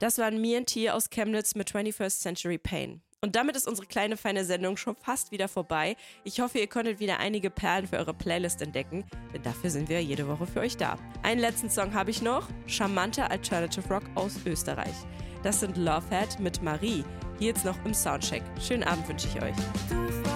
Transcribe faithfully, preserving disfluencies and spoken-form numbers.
Das waren Me and T aus Chemnitz mit twenty-first Century Pain. Und damit ist unsere kleine feine Sendung schon fast wieder vorbei. Ich hoffe, ihr konntet wieder einige Perlen für eure Playlist entdecken, denn dafür sind wir jede Woche für euch da. Einen letzten Song habe ich noch, charmanter Alternative Rock aus Österreich. Das sind Lovehead mit Marie. Hier jetzt noch im Soundcheck. Schönen Abend wünsche ich euch.